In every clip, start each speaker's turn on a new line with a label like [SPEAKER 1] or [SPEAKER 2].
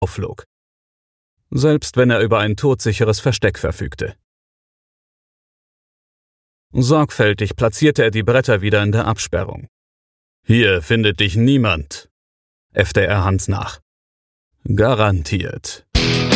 [SPEAKER 1] aufflog. Selbst wenn er über ein todsicheres Versteck verfügte. Sorgfältig platzierte er die Bretter wieder in der Absperrung. »Hier findet dich niemand«, äffte er Hans nach. »Garantiert.«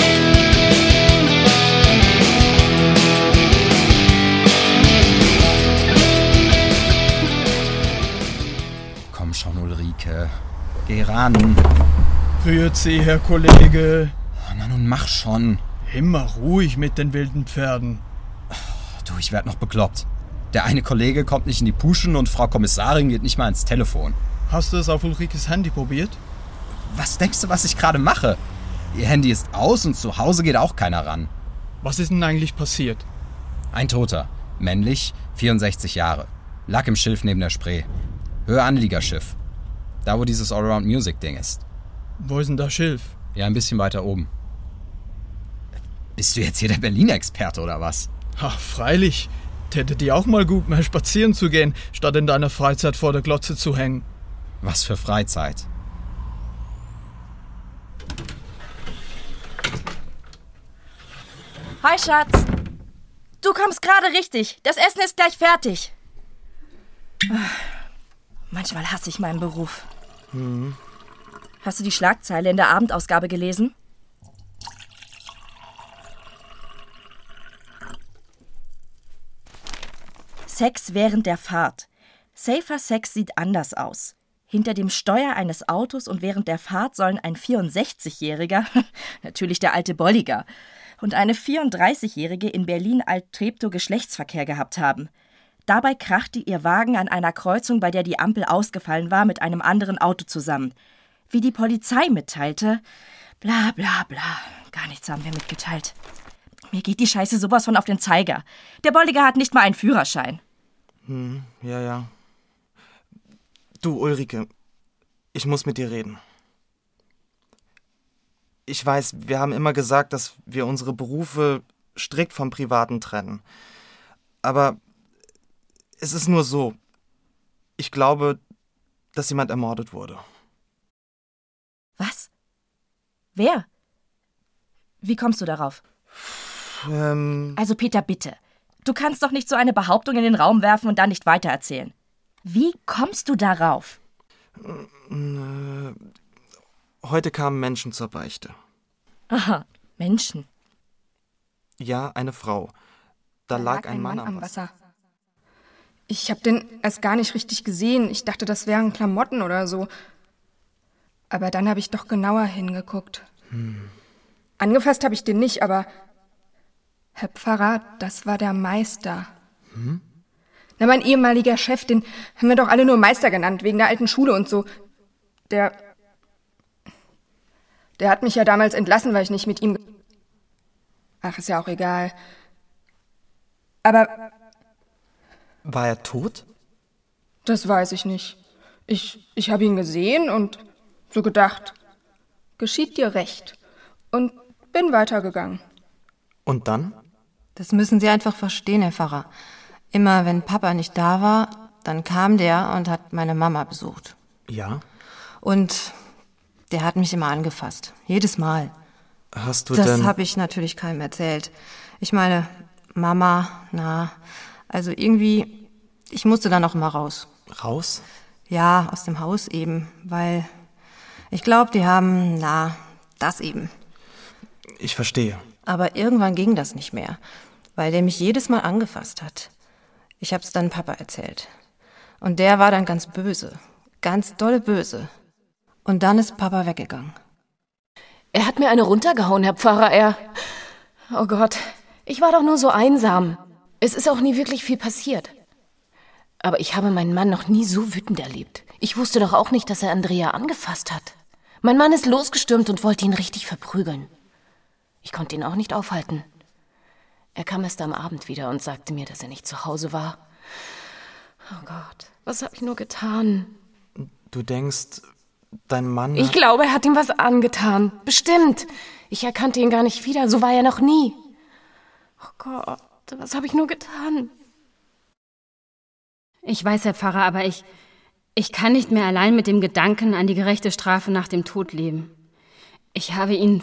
[SPEAKER 2] Komm schon, Ulrike. Geh ran.
[SPEAKER 3] Grüezi, Herr Kollege.
[SPEAKER 2] Na nun, mach schon.
[SPEAKER 3] Immer ruhig mit den wilden Pferden.
[SPEAKER 2] Du, ich werd noch bekloppt. Der eine Kollege kommt nicht in die Puschen und Frau Kommissarin geht nicht mal ins Telefon.
[SPEAKER 3] Hast du es auf Ulrikes Handy probiert?
[SPEAKER 2] Was denkst du, was ich gerade mache? Ihr Handy ist aus und zu Hause geht auch keiner ran.
[SPEAKER 3] Was ist denn eigentlich passiert?
[SPEAKER 2] Ein Toter. Männlich, 64 Jahre. Lag im Schilf neben der Spree. Höheranliegerschiff. Da, wo dieses Allround-Music-Ding ist.
[SPEAKER 3] Wo ist denn da Schilf?
[SPEAKER 2] Ja, ein bisschen weiter oben. Bist du jetzt hier der Berlin-Experte oder was?
[SPEAKER 3] Ach, freilich. Täte dir auch mal gut, mal spazieren zu gehen, statt in deiner Freizeit vor der Glotze zu hängen.
[SPEAKER 2] Was für Freizeit?
[SPEAKER 4] Hi, Schatz. Du kommst gerade richtig. Das Essen ist gleich fertig. Manchmal hasse ich meinen Beruf. Hast du die Schlagzeile in der Abendausgabe gelesen? Sex während der Fahrt. Safer Sex sieht anders aus. Hinter dem Steuer eines Autos und während der Fahrt sollen ein 64-Jähriger, natürlich der alte Bolliger, und eine 34-Jährige in Berlin-Alt-Treptow Geschlechtsverkehr gehabt haben. Dabei krachte ihr Wagen an einer Kreuzung, bei der die Ampel ausgefallen war, mit einem anderen Auto zusammen. Wie die Polizei mitteilte, bla bla bla, gar nichts haben wir mitgeteilt. Mir geht die Scheiße sowas von auf den Zeiger. Der Bolliger hat nicht mal einen Führerschein.
[SPEAKER 5] Ja. Du, Ulrike, ich muss mit dir reden. Ich weiß, wir haben immer gesagt, dass wir unsere Berufe strikt vom Privaten trennen. Aber es ist nur so. Ich glaube, dass jemand ermordet wurde.
[SPEAKER 4] Was? Wer? Wie kommst du darauf? Also Peter, bitte. Du kannst doch nicht so eine Behauptung in den Raum werfen und dann nicht weitererzählen. Wie kommst du darauf?
[SPEAKER 5] Heute kamen Menschen zur Beichte.
[SPEAKER 4] Aha, Menschen.
[SPEAKER 5] Ja, eine Frau. Da lag ein Mann am Wasser.
[SPEAKER 6] Ich hab den erst gar nicht richtig gesehen. Ich dachte, das wären Klamotten oder so. Aber dann habe ich doch genauer hingeguckt. Angefasst habe ich den nicht, aber... Herr Pfarrer, das war der Meister. Na, mein ehemaliger Chef, den haben wir doch alle nur Meister genannt, wegen der alten Schule und so. Der hat mich ja damals entlassen, weil ich nicht mit ihm... Ach, ist ja auch egal. Aber...
[SPEAKER 5] War er tot?
[SPEAKER 6] Das weiß ich nicht. Ich habe ihn gesehen und so gedacht, geschieht dir recht. Und bin weitergegangen.
[SPEAKER 5] Und dann?
[SPEAKER 7] Das müssen Sie einfach verstehen, Herr Pfarrer. Immer wenn Papa nicht da war, dann kam der und hat meine Mama besucht.
[SPEAKER 5] Ja?
[SPEAKER 7] Und der hat mich immer angefasst. Jedes Mal.
[SPEAKER 5] Hast du
[SPEAKER 7] Das
[SPEAKER 5] denn...
[SPEAKER 7] habe ich natürlich keinem erzählt. Ich meine, Mama, also irgendwie, ich musste dann auch immer raus.
[SPEAKER 5] Raus?
[SPEAKER 7] Ja, aus dem Haus eben, weil ich glaube, die haben, das eben.
[SPEAKER 5] Ich verstehe.
[SPEAKER 7] Aber irgendwann ging das nicht mehr, weil der mich jedes Mal angefasst hat. Ich hab's dann Papa erzählt. Und der war dann ganz böse, ganz dolle böse. Und dann ist Papa weggegangen.
[SPEAKER 8] Er hat mir eine runtergehauen, Herr Pfarrer, Oh Gott, ich war doch nur so einsam. Es ist auch nie wirklich viel passiert. Aber ich habe meinen Mann noch nie so wütend erlebt. Ich wusste doch auch nicht, dass er Andrea angefasst hat. Mein Mann ist losgestürmt und wollte ihn richtig verprügeln. Ich konnte ihn auch nicht aufhalten. Er kam erst am Abend wieder und sagte mir, dass er nicht zu Hause war. Oh Gott, was habe ich nur getan?
[SPEAKER 5] Du denkst, dein Mann...
[SPEAKER 8] Ich glaube, er hat ihm was angetan. Bestimmt. Ich erkannte ihn gar nicht wieder. So war er noch nie. Oh Gott, was habe ich nur getan?
[SPEAKER 9] Ich weiß, Herr Pfarrer, aber ich kann nicht mehr allein mit dem Gedanken an die gerechte Strafe nach dem Tod leben. Ich habe ihn